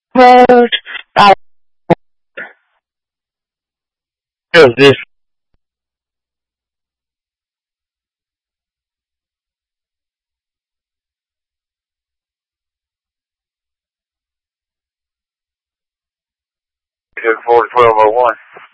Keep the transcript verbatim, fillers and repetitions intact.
Road. Uh, this Two four twelve oh one.